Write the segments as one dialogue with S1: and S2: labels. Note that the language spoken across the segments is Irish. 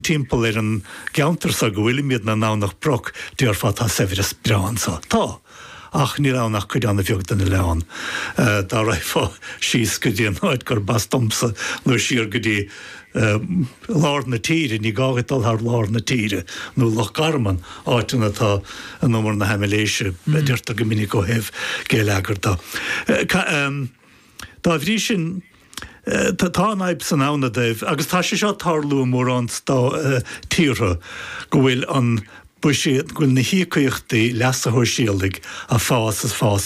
S1: timppel an geantar sa go bhfuil miad na nánach broc dúr fá tá severas breansa. Tá. Ach ní ránach chuid anna bheog den leán. Dá raibh fá síos go dtí an áid gur bastomsa nó siar go dtí lár na tíre, ní gágadal haar lár na tíre, nó Loch Garman áitina tá an nómar na hamiléise, dúirta go minic ó heh géil agartá. Tá bhrí sin tá naib san ána daibh, agus tá sé seo tarlú mór an tíre go bhfuil an buisi gúil na hícuochtaí leasathóir síalig a fás.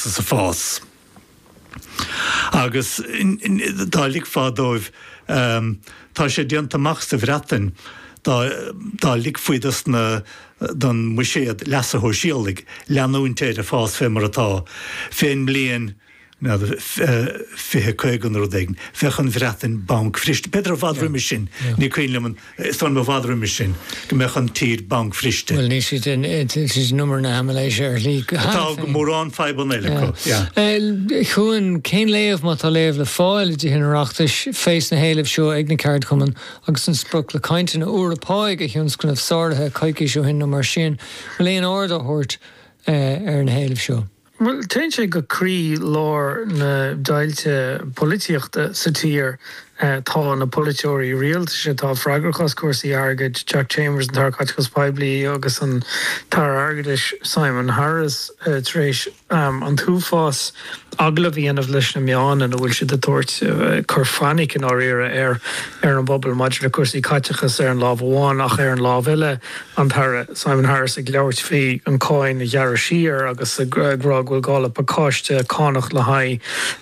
S1: Agus tá lig fádóibh tá sé dianta machsta bhreatain tá lig fuidas na don muséad leasathóir síalig leanúntéir a fás fé mar atá féin blian fithe chuigan rodéign, fechan bhreatain bank frist. Beidir bhadrúimi sin, ní cuileman, stan me bhadrúimi sin, go mechan tír bank friste.
S2: Well, ní siad numar na hamiléise ar lí.
S1: Tá go mórán feibal eile go.
S2: Chuan cén léamh má tá léamh le fáil dí hinarachtas fééis na héileh seo ag na ceart chuman agus an spruc le cainte na uair apáig a thiúns gonah sáirithe caiici seo hin na mar sin. Léon áard a thuirt ar na héileh seo.
S3: Well, tein sé go crí lár na dailte políochta sa tír tá na politeoirí rialta sé tá freigrachas cuasaí airgid Jack Chambers an tarcáchas Paiblí agus an tar airgadis Simon Harris tréis an túfás agla bhíanamh leis na meán a bhfuil si de tuairt chur fannic in áíire ar an bobbal maidir le cuasaí caitechas ar an lámh amháin ach ar an lámh eile an tar Simon Harris ag leabhart fí an cáin na dhearra siar agus a grag bhfuil gála pacáiste cánach le haid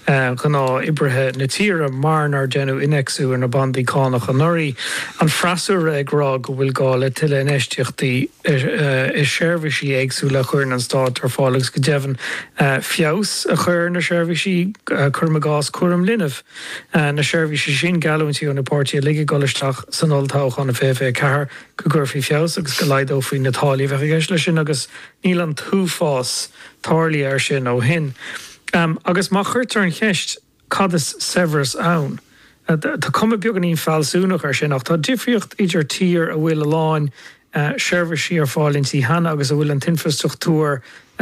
S3: gná ibrithe na tíre marnar genú inexú ar na bandí cánach an nuirí an freasúr ag rá go bhfuil gála tuile in eisteachtaí is seirbhísí éagsú le chuir an stát ar fálagus go deimhin fios a chur na seirbhísí churma gás cuaram linmh na seirbhísí sin galúintí an na pártí lige golisteach san oltáach an na féfé cethir go gurfií fios agus go leid ó faoin na tálaí bheith gceis lei sin agus níl an túfás tálaí ar sin ó hin. Agus má chuirtar an cheist cadas severas ann. Tá cuma beag an íon fáilsúnach ar sin ach tá difriocht idir tír a bhfuil aláin seirbhísí ar fáilintí hena agus a bhfuil an tinfrastruchtúr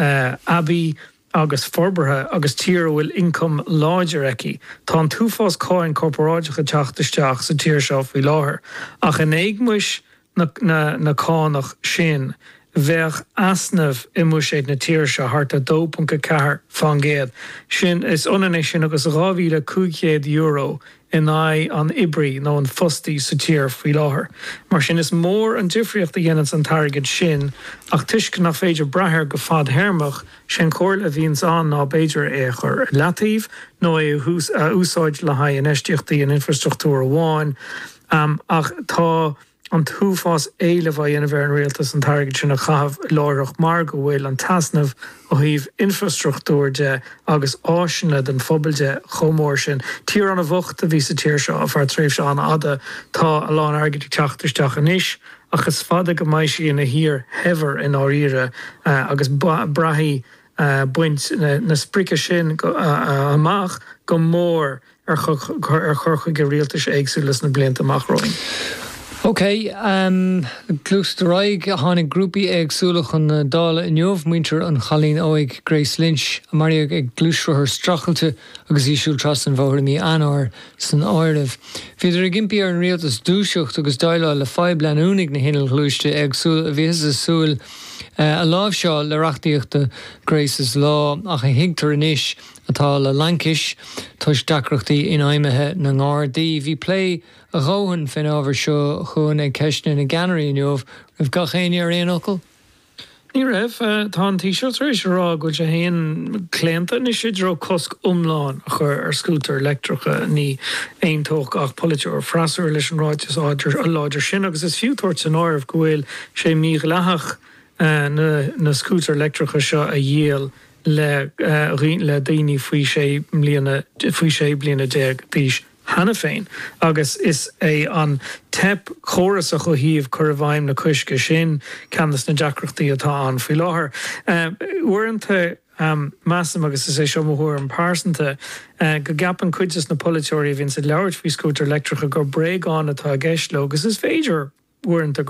S3: abí agus forbartha agus tír a bhfuil income láidir eici. Tá an túfás cáin corporáidecha teachtasteach sa tír seo faoi láthair. Ach in éagmuis na cánach sin bheith asnamh i muiséad na tír seo thart a 2.4 fangéad. Sin is onané sin agus €2,500 in an ibrí nó an fustaí sa tír faoi láthair. Mar sin is mór an difriocht a dhéanaan an targad sin ach tuisce nach féidir brethir go fad hermach sin cóir a bhíonn an ná beidir é chur leatíh nó é úsáid le haid in eisteachtaí an infrastruchtúr amháin ach tá an túfás éile bha dhéanamh ar an rialtas an targad sin a chahabh láireach mar go bhfuil an tasnamh ó híomh infrastruchtúr de agus áisina den phobalte chomór sin. Tír an a bhucht a bhí sa tír seo a bhar tréimh se an ada tá a lán airgid teachtasteach aníis agus fada go maiid sí ina hir hever in áíre agus brathí buint na sprice sin amach go mór ar chorcha go rialtas éagsúlas na blianta amachróin.
S2: Ok, glústaráig a tháinig grúpi agsúlach an dála inniuh muintir an chalín óig Grace Lynch a mar ag glúsrúthir strachalte agus ísisiúil tras an bhór mí anár san áirimh. Fiidir a gimpi ar an rialtas dúiseocht agus daile le 5 bliain únig na hinal glúiste agsúil a bhís a súil a lábh seo le reachtaíochta Grace's lá ach a hiigtar inis atá le Lankish tuis dacrochtaí in aimethe na ngádaí. Bhí play a ghóhan fin ábhar seo chuin ag ceisna na ganarí inniuh rah gachéine ar éon ocail?
S3: Ní raibh tá an t-shirt éis rá go a héon cléanta ní siadró cosc umláin a chur ar scútar electricha ní aontóch ach politeoir freasúir leis an ráitis áidir a láidir sin agus is fiútóirt san áirimh go bhfuil sé míoch leach na scútar electricha seo a dhéal le daoine faoi sé bliana déag díos hana féin agus is é an tep choras a chu híomh chur bhaim na cuisce sin ceannas na deacrochtaí atá an faoi láthair. Uaireanta massam agus is é seo mthúir an pásanta go gapan cuidas na politeoirí bhíonn sa leabhart faoi scútar electricha gur breagán atá a gceisle agus is féidir weren't